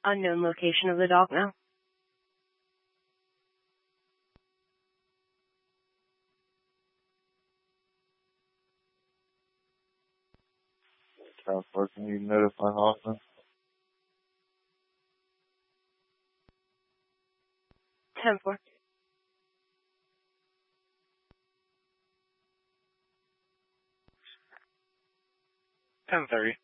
Unknown location of the dog now. Counselor, can you notify Hoffman? 10-4. 10:30.